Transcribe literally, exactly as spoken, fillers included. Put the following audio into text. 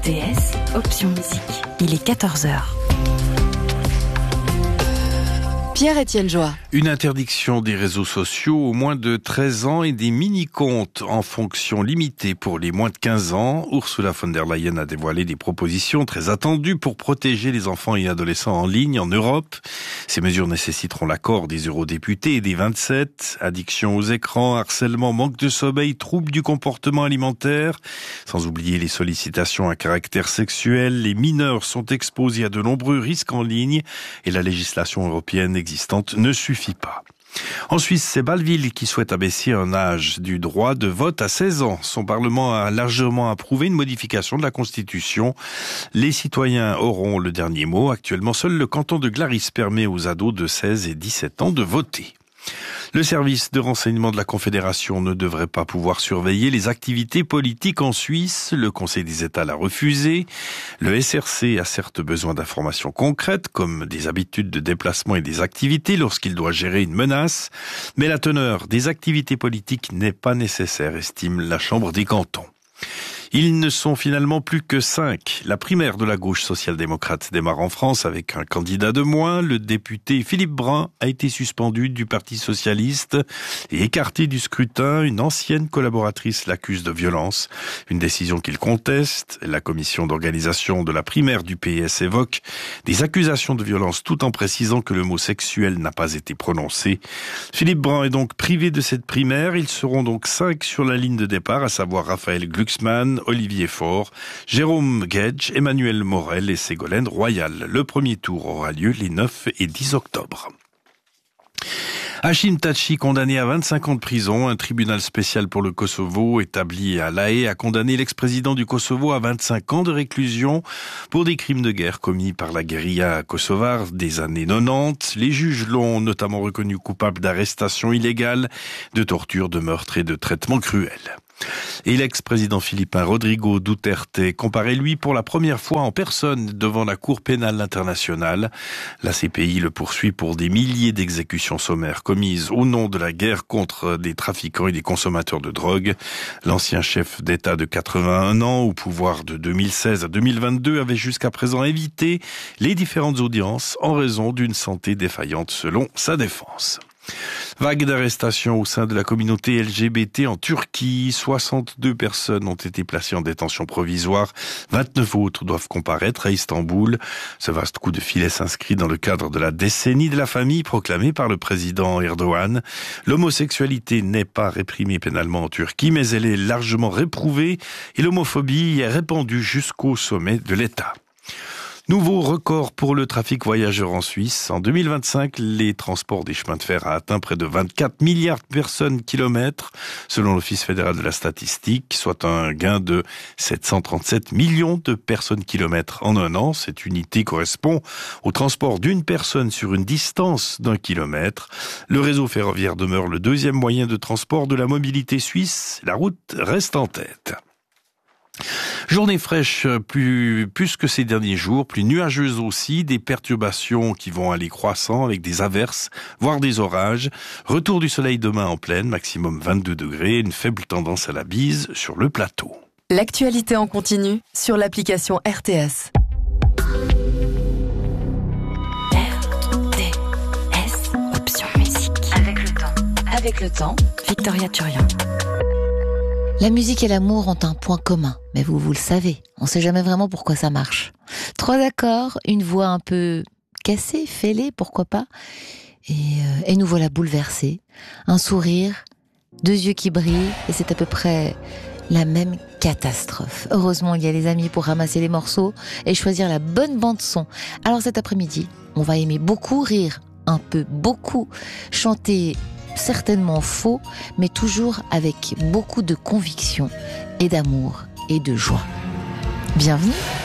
T S, option musique. Il est quatorze heures. Pierre-Étienne Joie. Une interdiction des réseaux sociaux aux moins de treize ans et des mini-comptes en fonction limitée pour les moins de quinze ans. Ursula von der Leyen a dévoilé des propositions très attendues pour protéger les enfants et adolescents en ligne en Europe. Ces mesures nécessiteront l'accord des eurodéputés et des vingt-sept. Addiction aux écrans, harcèlement, manque de sommeil, troubles du comportement alimentaire. Sans oublier les sollicitations à caractère sexuel. Les mineurs sont exposés à de nombreux risques en ligne et la législation européenne existante ne suffit pas. En Suisse, c'est Bâle-Ville qui souhaite abaisser un âge du droit de vote à seize ans. Son Parlement a largement approuvé une modification de la Constitution. Les citoyens auront le dernier mot. Actuellement, seul le canton de Glaris permet aux ados de seize et dix-sept ans de voter. Le service de renseignement de la Confédération ne devrait pas pouvoir surveiller les activités politiques en Suisse. Le Conseil des États l'a refusé. Le S R C a certes besoin d'informations concrètes, comme des habitudes de déplacement et des activités lorsqu'il doit gérer une menace. Mais la teneur des activités politiques n'est pas nécessaire, estime la Chambre des cantons. Ils ne sont finalement plus que cinq. La primaire de la gauche social-démocrate démarre en France avec un candidat de moins. Le député Philippe Brun a été suspendu du Parti socialiste et écarté du scrutin. Une ancienne collaboratrice l'accuse de violence. Une décision qu'il conteste. La commission d'organisation de la primaire du P S évoque des accusations de violence tout en précisant que le mot sexuel n'a pas été prononcé. Philippe Brun est donc privé de cette primaire. Ils seront donc cinq sur la ligne de départ, à savoir Raphaël Glucksmann, Olivier Faure, Jérôme Guedj, Emmanuel Morel et Ségolène Royal. Le premier tour aura lieu les neuf et dix octobre. Hachim Thaçi, condamné à vingt-cinq ans de prison. Un tribunal spécial pour le Kosovo établi à La Haye a condamné l'ex-président du Kosovo à vingt-cinq ans de réclusion pour des crimes de guerre commis par la guérilla kosovare des années quatre-vingt-dix. Les juges l'ont notamment reconnu coupable d'arrestation illégale, de torture, de meurtre et de traitement cruel. Et l'ex-président philippin Rodrigo Duterte comparé lui pour la première fois en personne devant la Cour pénale internationale. La C P I le poursuit pour des milliers d'exécutions sommaires commises au nom de la guerre contre des trafiquants et des consommateurs de drogue. L'ancien chef d'État de quatre-vingt-un ans, au pouvoir de deux mille seize à deux mille vingt-deux, avait jusqu'à présent évité les différentes audiences en raison d'une santé défaillante selon sa défense. Vague d'arrestations au sein de la communauté L G B T en Turquie. soixante-deux personnes ont été placées en détention provisoire. vingt-neuf autres doivent comparaître à Istanbul. Ce vaste coup de filet s'inscrit dans le cadre de la décennie de la famille proclamée par le président Erdogan. L'homosexualité n'est pas réprimée pénalement en Turquie, mais elle est largement réprouvée et l'homophobie est répandue jusqu'au sommet de l'État. Nouveau record pour le trafic voyageur en Suisse. En deux mille vingt-cinq, les transports des chemins de fer a atteint près de vingt-quatre milliards de personnes kilomètres, selon l'Office fédéral de la statistique, soit un gain de sept cent trente-sept millions de personnes kilomètres en un an. Cette unité correspond au transport d'une personne sur une distance d'un kilomètre. Le réseau ferroviaire demeure le deuxième moyen de transport de la mobilité suisse. La route reste en tête. Journée fraîche plus, plus que ces derniers jours, plus nuageuse aussi, des perturbations qui vont aller croissant avec des averses, voire des orages. Retour du soleil demain en pleine, maximum vingt-deux degrés, une faible tendance à la bise sur le plateau. L'actualité en continu sur l'application R T S. R T S, option musique. Avec le temps. Avec le temps, Victoria Turian. La musique et l'amour ont un point commun, mais vous, vous le savez, on ne sait jamais vraiment pourquoi ça marche. Trois accords, une voix un peu cassée, fêlée, pourquoi pas, et, euh, et nous voilà bouleversés. Un sourire, deux yeux qui brillent, et c'est à peu près la même catastrophe. Heureusement, il y a les amis pour ramasser les morceaux et choisir la bonne bande-son. Alors cet après-midi, on va aimer beaucoup rire, un peu beaucoup, chanter certainement faux, mais toujours avec beaucoup de conviction et d'amour et de joie. Bienvenue!